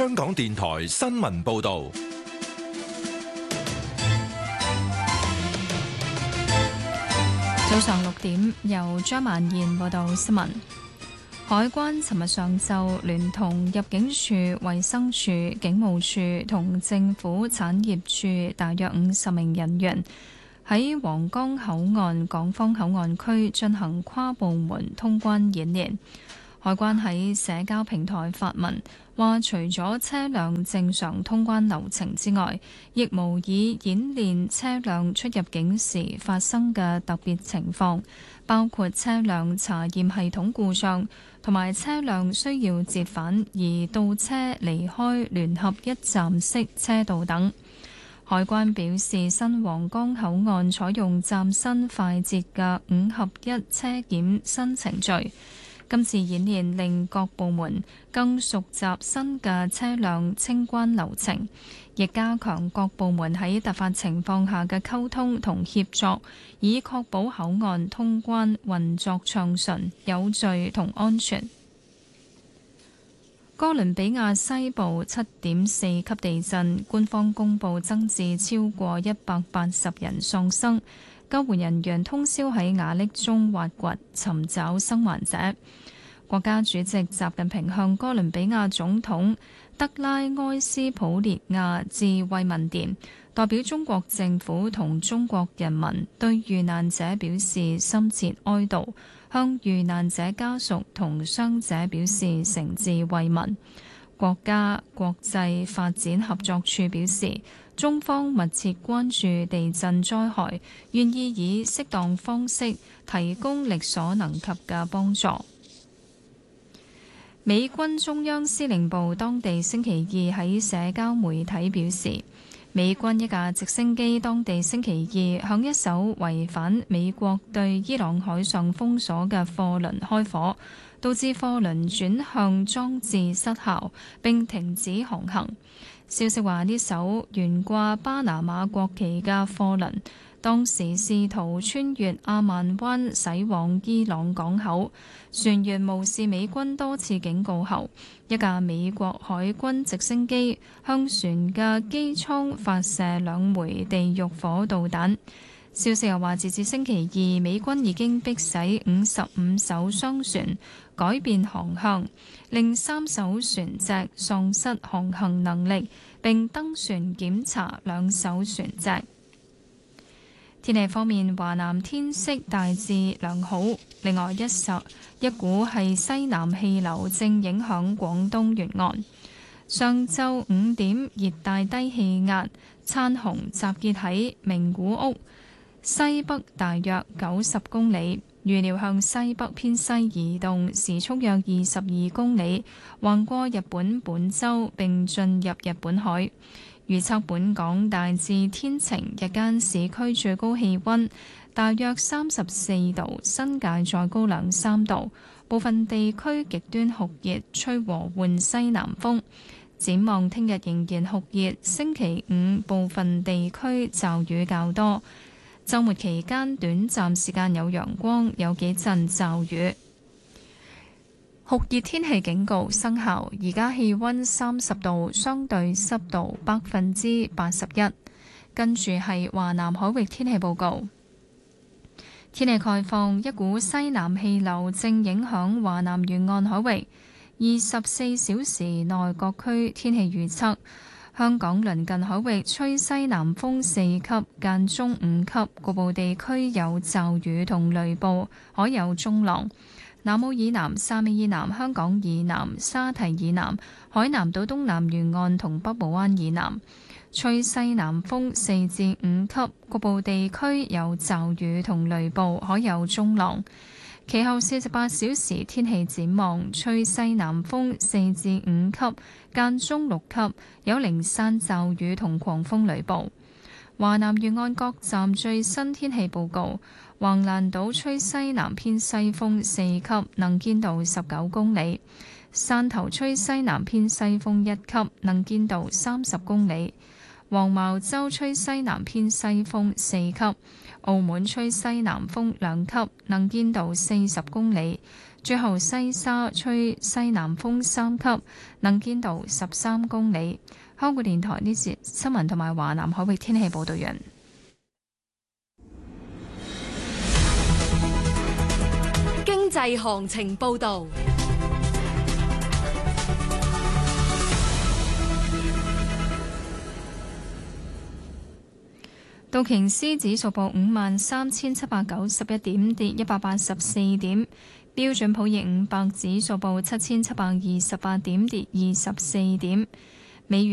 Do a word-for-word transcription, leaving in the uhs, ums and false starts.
香港電台新聞報道。 早上六點，由張曼燕報道新聞。海關尋日上晝聯同入境處、衛生署、警務處同政府產業處大約五十名人員喺皇崗口岸港方口岸區進行跨部門通關演練。海關喺社交平台發文話，除咗車輛正常通關流程之外，亦模擬演練車輛出入境時發生嘅特別情況，包括車輛查驗系統故障，同埋車輛需要折返而倒車離開聯合一站式車道等。海關表示，新皇崗口岸採用嶄新快捷嘅五合一車檢新程序。今次演練令各部門更熟習新嘅車輛清關流程，亦加強各部門喺突發情況下嘅溝通同協作，以確保口岸通關運作暢順、有序同安全。哥倫比亞西部七點四級地震，官方公布增至超過一百八十人喪生。救援人員通宵喺瓦礫中挖掘，尋找生還者。國家主席習近平向哥倫比亞總統德拉埃斯普列亞致慰問電，代表中國政府同中國人民對遇難者表示深切哀悼，向遇難者家屬同傷者表示誠摯慰問。國家國際發展合作處表示，中方密切關注地震災害，願意以適當方式提供力所能及嘅幫助。美軍中央司令部當地星期二喺社交媒體表示，美軍一架直升機當地星期二向一艘違反美國對伊朗海上封鎖嘅貨輪開火，導致貨輪轉向裝置失效並停止航行。消息話，呢艘懸掛巴拿馬國旗嘅貨輪當時試圖穿越阿曼灣駛往伊朗港口，船員無視美軍多次警告後，一架美國海軍直升機向船嘅機艙發射兩枚地獄火導彈。消息又話，截至星期二，美軍已經迫使五十五艘商船改變航向，令三艘船隻喪失航行能力，並登船檢查兩艘船隻。天氣方面，華南天色大致良好，另外一首一股係西南氣流正影響廣東沿岸。上晝五點，熱帶低氣壓燦紅集結喺名古屋西北大約九十公里，預料向西北偏西移動，時速約二十二公里，橫過日本本州並進入日本海。預測本港大致天晴，日間市區最高氣溫大約三十四度，新界再高兩三度，部分地區極端酷熱，吹和緩西南風。展望聽日仍然酷熱，星期五部分地區驟雨較多，週末期間短暫時間有陽光，有幾陣驟雨。酷熱天氣警告生效，而家氣溫三十度，相對濕度百分之八十一。跟住係華南海域天氣報告。天氣概況，一股西南氣流正影響華南沿岸海域。二十四小時內各區天氣預測：香港鄰近海域吹西南風四級，間中五級，局部地區有驟雨同雷暴，海有中浪。南澳以南、汕尾以南、香港以南、沙堤以南、海南島東南沿岸同北部灣以南，吹西南風四至五級，局部地區有驟雨同雷暴，海有中浪。其後四十八小時天氣展望，吹西南風四至五級，間中六級，有零散驟雨同狂風雷暴。華南沿岸各站最新天氣報告：橫瀾島吹西南偏西風四級，能見度十九公里；汕頭吹西南偏西風一級，能見度三十公里；黃茅洲吹西南偏西風四級；澳門吹西南風兩級，能見度四十公里； 最後西沙吹西南風三級，能見度十三公里。香港電台呢節新聞同埋華南海域天氣報道完。 經濟行情報道。 道瓊斯指數報五萬三千七百九十一點，跌一百八十四點。標準普爾五百指數報七千七百二十八點，跌二十四點。